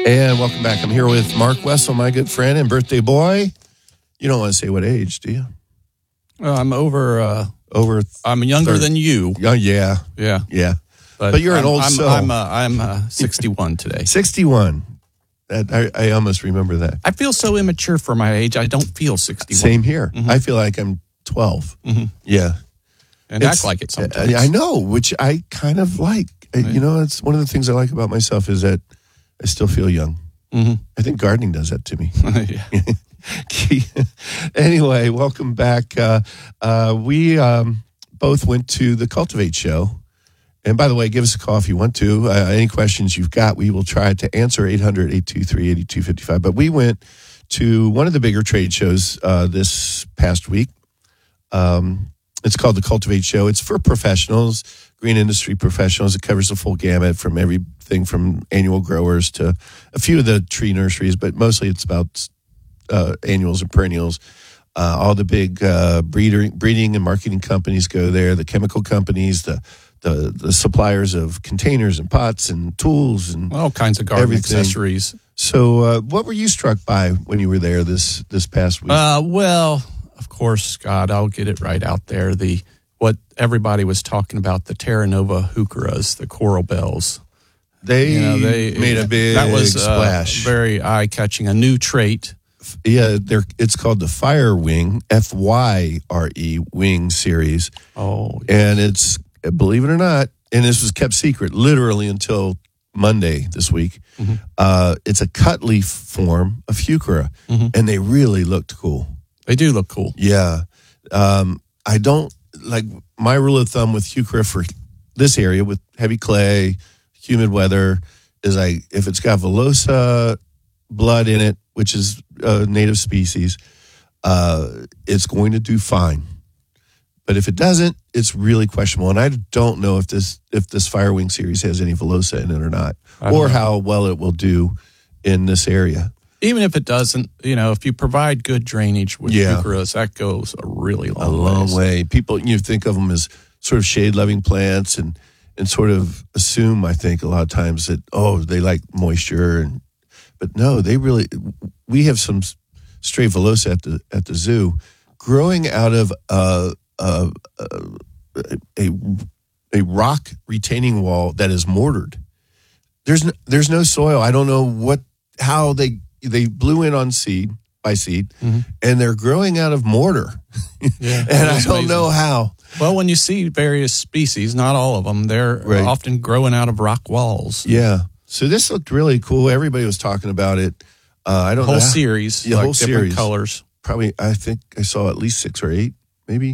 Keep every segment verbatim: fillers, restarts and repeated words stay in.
And welcome back. I'm here with Mark Wessel, my good friend and birthday boy. You don't want to say what age, do you? Well, I'm over. Uh, over. I'm younger thirty. Than you. Oh, yeah. Yeah. Yeah. But, but you're I'm, an old I'm, soul. I'm, uh, I'm uh, sixty-one today. sixty-one. That, I, I almost remember that. I feel so immature for my age. I don't feel sixty-one. Same here. Mm-hmm. I feel like I'm twelve. Mm-hmm. Yeah. And It's, act like it sometimes. I, I know, which I kind of like. I, you know, it's one of the things I like about myself is that I still feel young. Mm-hmm. I think gardening does that to me. Yeah. Anyway, welcome back. Uh, uh, we um, both went to the Cultivate show. And by the way, give us a call if you want to. Uh, any questions you've got, we will try to answer. eight hundred, eight two three, eight two five five. But we went to one of the bigger trade shows uh, this past week. Um, it's called the Cultivate Show. It's for professionals, green industry professionals. It covers the full gamut from everything from annual growers to a few of the tree nurseries, but mostly it's about uh, annuals and perennials. Uh, all the big uh, breeder, breeding and marketing companies go there, the chemical companies, the the, the suppliers of containers and pots and tools and all kinds of garden everything. accessories. So uh, what were you struck by when you were there this, this past week? Uh, well, of course, Scott, I'll get it right out there. The what everybody was talking about, the Terra Nova heucheras, the coral bells. They, you know, they made a big that was, splash. Uh, very eye-catching, a new trait. Yeah, they're, it's called the Fire Wing, F Y R E, Wing series. Oh, yeah. And it's, believe it or not, and this was kept secret literally until Monday this week. Mm-hmm. Uh, it's a cut leaf form of heuchera, mm-hmm. and they really looked cool. They do look cool. Yeah. Um, I don't, like, my rule of thumb with heuchera for this area with heavy clay, humid weather, is I if it's got Velosa blood in it, which is a native species, uh, it's going to do fine. But if it doesn't, it's really questionable. And I don't know if this if this Firewing series has any Velosa in it or not, or know. how well it will do in this area. Even if it doesn't, you know, if you provide good drainage with yeah. heucheras, that goes a really long a long ways. way. People, you think of them as sort of shade-loving plants, and and sort of assume, I think, a lot of times that oh, they like moisture, and but no, they really. We have some stray Velosa at the at the zoo, growing out of uh, uh, uh, a a rock retaining wall that is mortared. There's no, there's no soil. I don't know what how they. They blew in on seed by seed, mm-hmm. and they're growing out of mortar. Yeah, and I don't amazing. know how. Well, when you see various species, not all of them, they're right. often growing out of rock walls. Yeah. So this looked really cool. Everybody was talking about it. Uh, I don't whole know. series, yeah, like whole different series. colors. Probably, I think I saw at least six or eight, maybe.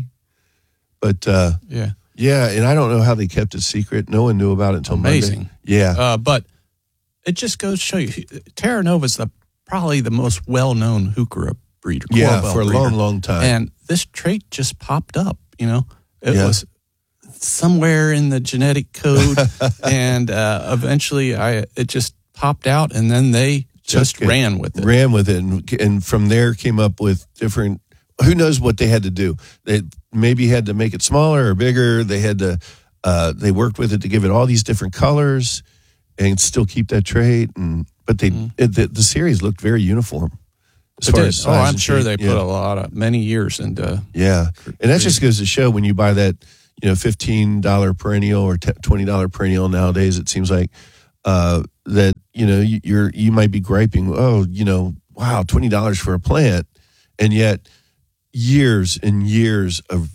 But uh, yeah, yeah, and I don't know how they kept it secret. No one knew about it until Amazing. Monday. Yeah, uh, but it just goes to show you, Terra Nova is the probably the most well-known heuchera breeder. Yeah, for a breeder. long, long time. And this trait just popped up, you know. It yeah. was somewhere in the genetic code, and uh, eventually I it just popped out, and then they just it, ran with it. Ran with it, and, and from there came up with different, who knows what they had to do. They maybe had to make it smaller or bigger. They had to, uh, they worked with it to give it all these different colors and still keep that trait, and But they mm-hmm. it, the, the series looked very uniform. As it far did. as oh, I'm sure shape. they yeah. put a lot of many years into. Yeah, and that just goes to show when you buy that, you know, fifteen dollar perennial or twenty dollar perennial nowadays, it seems like uh, that you know you, you're you might be griping, oh, you know, wow, twenty dollars for a plant, and yet years and years of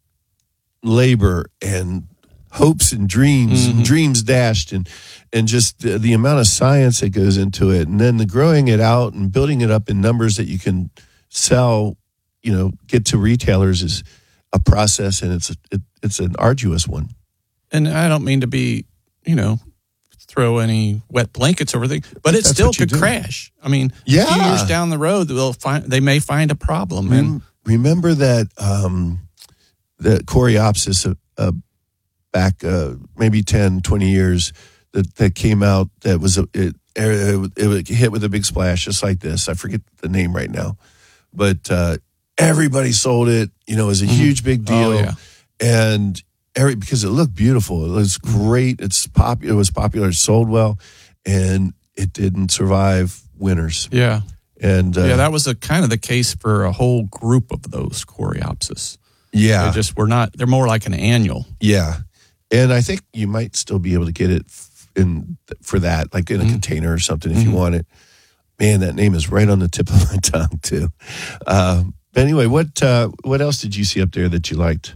labor and hopes and dreams mm-hmm. and dreams dashed and and just the, the amount of science that goes into it, and then the growing it out and building it up in numbers that you can sell, you know, get to retailers is a process, and it's a, it, it's an arduous one. And I don't mean to be, you know, throw any wet blankets over things, but it That's still could do. crash. I mean, yeah. a few years down the road, they'll find they may find a problem. Rem- and remember that um, the Coreopsis uh, uh, back uh, maybe ten, twenty years that, that came out that was a, it, it, it hit with a big splash just like this. I forget the name right now, but uh, everybody sold it. You know, it was a huge big deal, oh, yeah. and every because it looked beautiful. It was great. It's pop. It was popular. It sold well, and it didn't survive winters. Yeah. And uh, yeah, that was a kind of the case for a whole group of those Coreopsis. Yeah. They just were not, they're more like an annual. Yeah. And I think you might still be able to get it in for that, like in a mm-hmm. container or something if mm-hmm. you want it. Man, that name is right on the tip of my tongue, too. Uh, but anyway, what uh, what else did you see up there that you liked?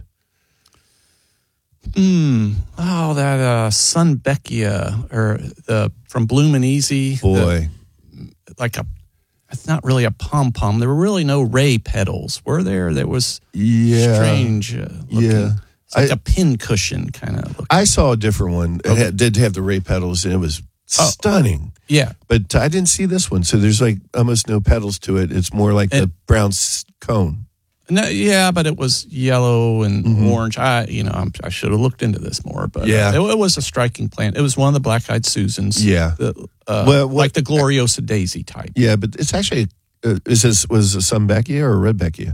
Mm, oh, that uh, Sunbeckia, or the from Bloom and Easy. Boy. The, like a, it's not really a pom-pom. There were really no ray petals, were there? There was yeah. strange uh, looking. Yeah. It's like I, a pin cushion kind of looking. I saw a different one. Okay. It had, did have the ray petals, and it was oh. stunning. Yeah. But I didn't see this one. So there's like almost no petals to it. It's more like and, the brown cone. No, yeah, but it was yellow and mm-hmm. orange. I, you know, I'm, I should have looked into this more, but yeah. uh, it, it was a striking plant. It was one of the black-eyed Susans. Yeah. The, uh, well, what, like the Gloriosa daisy type. Yeah, but it's actually, uh, is this, was it a Sunbeckia or a Rudbeckia?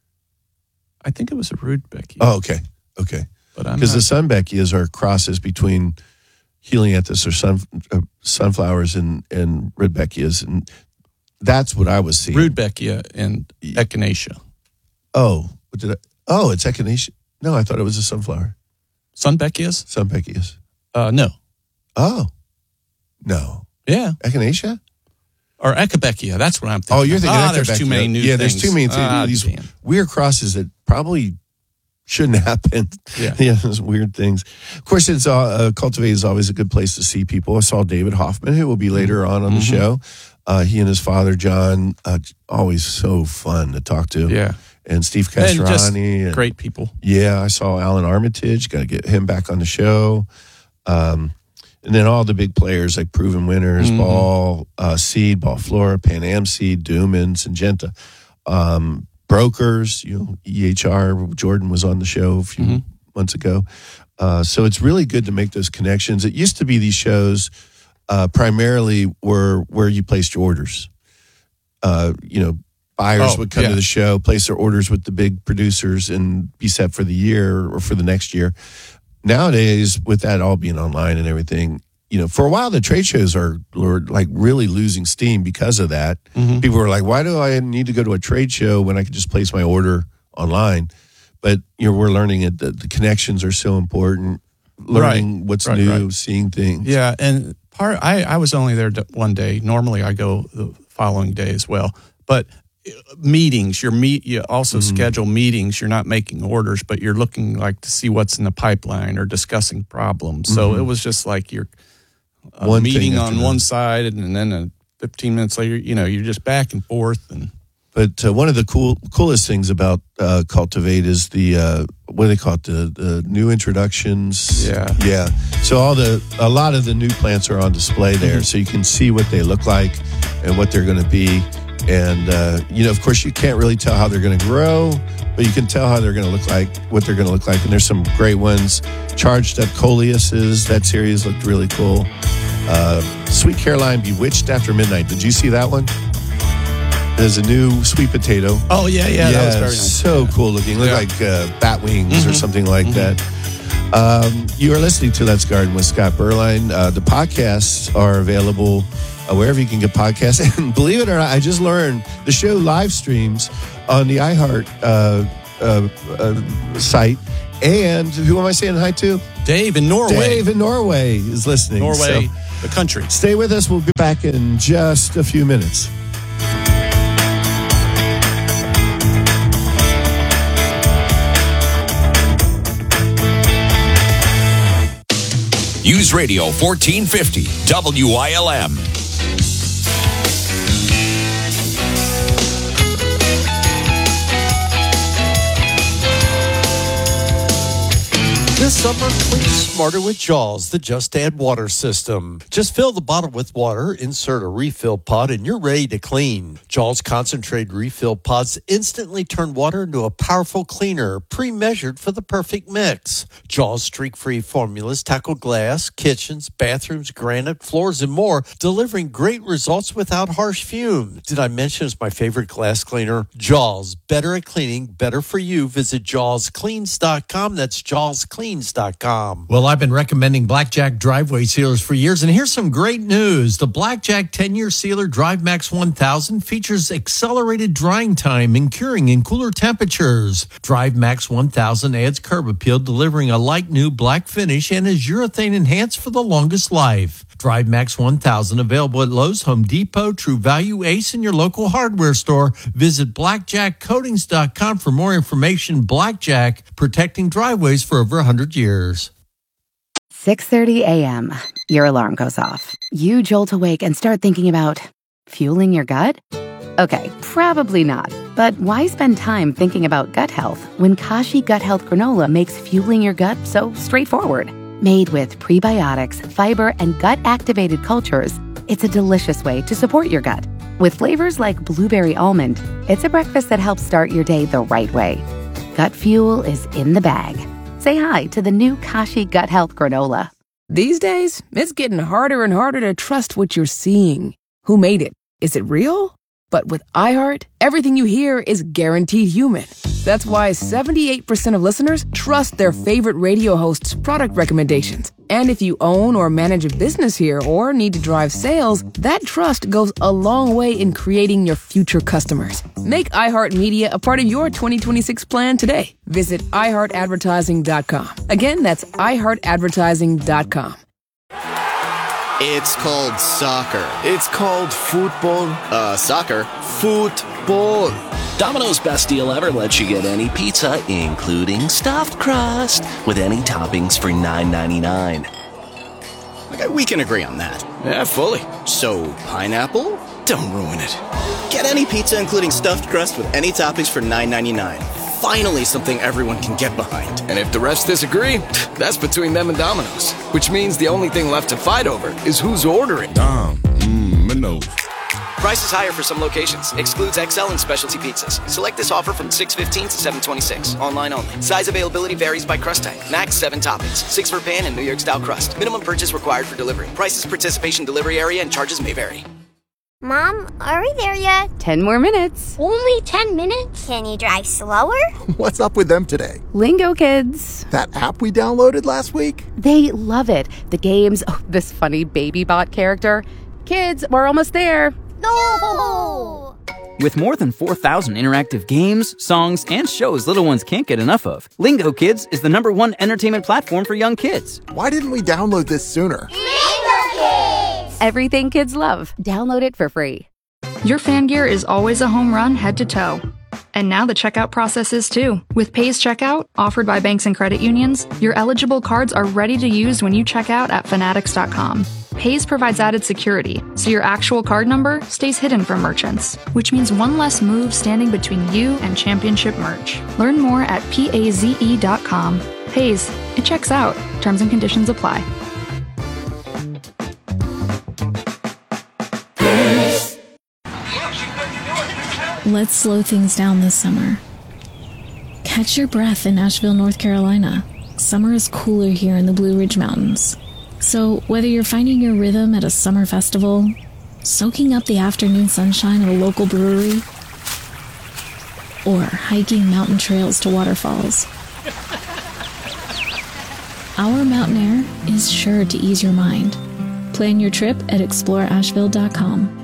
I think it was a Rudbeckia. Oh, okay. Okay. Because the Sunbeckias are crosses between Helianthus or sun, uh, sunflowers and, and Rudbeckias, and that's what I was seeing. Rudbeckia and Echinacea. Oh, what did I? Oh, it's Echinacea. No, I thought it was a sunflower. Sunbeckias? Sunbeckias. Uh, no. Oh, no. Yeah. Echinacea? Or Echibeckia. That's what I'm thinking. Oh, you're thinking ah, Echibeckia. There's too many new yeah, things. there's too many things. Ah, these damn. weird crosses that probably shouldn't happen. Yeah. yeah, those weird things. Of course, it's uh, uh, Cultivate is always a good place to see people. I saw David Hoffman, who will be later on on the mm-hmm. show. Uh, he and his father, John, uh, always so fun to talk to. Yeah. And Steve Castrani. And great people. Yeah, I saw Alan Armitage. Got to get him back on the show. Um, and then all the big players like Proven Winners, mm-hmm. Ball, uh, Seed, Ball Flora, Pan Am Seed, Dooman, Syngenta. Um, brokers, you know, E H R. Jordan was on the show a few mm-hmm. months ago. Uh, so it's really good to make those connections. It used to be these shows uh, primarily were where you placed your orders. Uh, you know, buyers oh, would come yeah. to the show, place their orders with the big producers, and be set for the year or for the next year. Nowadays, with that all being online and everything, you know, for a while the trade shows are, are like really losing steam because of that. Mm-hmm. People were like, "Why do I need to go to a trade show when I can just place my order online?" But you know, we're learning it that the connections are so important. Learning right. what's right, new, right. seeing things. Yeah, and part I, I was only there one day. Normally, I go the following day as well. But meetings, you're meet. You also mm-hmm. schedule meetings. You're not making orders, but you're looking like to see what's in the pipeline or discussing problems. Mm-hmm. So it was just like you're a one meeting on another. one side, and then a fifteen minutes later, you know, you're just back and forth. And but uh, one of the cool coolest things about uh, Cultivate is the uh, what do they call it? The, the new introductions. Yeah, yeah. So all the a lot of the new plants are on display there, mm-hmm. so you can see what they look like and what they're going to be. And, uh, you know, of course, you can't really tell how they're going to grow, but you can tell how they're going to look like, what they're going to look like. And there's some great ones. Charged Up Coleuses, that series looked really cool. Uh, Sweet Caroline Bewitched After Midnight. Did you see that one? There's a new sweet potato. Oh, yeah, yeah. yeah that was very nice. So yeah. cool looking. Looked yeah. like uh, bat wings mm-hmm. or something like mm-hmm. that. Um, you are listening to Let's Garden with Scott Berline. Uh, the podcasts are available Uh, wherever you can get podcasts. And believe it or not, I just learned the show live streams on the iHeart uh, uh, uh, site. And who am I saying hi to? Dave in Norway. Dave in Norway is listening. Norway, so the country. Stay with us. We'll be back in just a few minutes. News Radio fourteen fifty W I L M. This summer, clean smarter with Jaws, the Just Add Water system. Just fill the bottle with water, insert a refill pod, and you're ready to clean. Jaws concentrated refill pods instantly turn water into a powerful cleaner, pre-measured for the perfect mix. Jaws streak-free formulas tackle glass, kitchens, bathrooms, granite, floors, and more, delivering great results without harsh fumes. Did I mention it's my favorite glass cleaner? Jaws, better at cleaning, better for you. Visit jaws cleans dot com. That's Jaws Cleans. Coatings dot com. Well, I've been recommending Blackjack driveway sealers for years, and here's some great news. The Blackjack ten-year sealer DriveMax one thousand features accelerated drying time and curing in cooler temperatures. DriveMax one thousand adds curb appeal, delivering a light new black finish, and is urethane enhanced for the longest life. DriveMax one thousand available at Lowe's, Home Depot, True Value, Ace, and your local hardware store. Visit Blackjack Coatings dot com for more information. Blackjack, protecting driveways for over one hundred years. six thirty a.m. Your alarm goes off. You jolt awake and start thinking about fueling your gut? Okay, probably not. But why spend time thinking about gut health when Kashi Gut Health Granola makes fueling your gut so straightforward? Made with prebiotics, fiber, and gut-activated cultures, it's a delicious way to support your gut. With flavors like blueberry almond, it's a breakfast that helps start your day the right way. Gut fuel is in the bag. Say hi to the new Kashi Gut Health Granola. These days, it's getting harder and harder to trust what you're seeing. Who made it? Is it real? But with iHeart, everything you hear is guaranteed human. That's why seventy-eight percent of listeners trust their favorite radio host's product recommendations. And if you own or manage a business here or need to drive sales, that trust goes a long way in creating your future customers. Make iHeartMedia a part of your twenty twenty-six plan today. Visit i heart advertising dot com. Again, that's i heart advertising dot com. It's called soccer. It's called football. Uh, soccer. Football. Domino's Best Deal Ever lets you get any pizza, including stuffed crust, with any toppings for nine ninety-nine. Okay, we can agree on that. Yeah, fully. So, pineapple? Don't ruin it. Get any pizza, including stuffed crust, with any toppings for nine ninety-nine. Finally, something everyone can get behind. And if the rest disagree, that's between them and Domino's. Which means the only thing left to fight over is who's ordering. Dom, mmm, Minos. Price is higher for some locations. Excludes X L and specialty pizzas. Select this offer from six fifteen to seven twenty-six. Online only. Size availability varies by crust type. Max seven toppings. Six for pan and New York style crust. Minimum purchase required for delivery. Prices, participation, delivery area, and charges may vary. Mom, are we there yet? Ten more minutes. Only ten minutes? Can you drive slower? What's up with them today? Lingo Kids. That app we downloaded last week? They love it. The games, oh, this funny baby bot character. Kids, we're almost there. No! With more than four thousand interactive games, songs, and shows little ones can't get enough of, Lingo Kids is the number one entertainment platform for young kids. Why didn't we download this sooner? Lingo Kids! Everything kids love. Download it for free. Your fan gear is always a home run head to toe. And now the checkout process is too. With Pays Checkout, offered by banks and credit unions, your eligible cards are ready to use when you check out at fanatics dot com. Pays provides added security, so your actual card number stays hidden from merchants, which means one less move standing between you and championship merch. Learn more at paze dot com. Pays, it checks out. Terms and conditions apply. Let's slow things down this summer. Catch your breath in Asheville, North Carolina. Summer is cooler here in the Blue Ridge Mountains. So whether you're finding your rhythm at a summer festival, soaking up the afternoon sunshine at a local brewery, or hiking mountain trails to waterfalls, our mountain air is sure to ease your mind. Plan your trip at explore asheville dot com.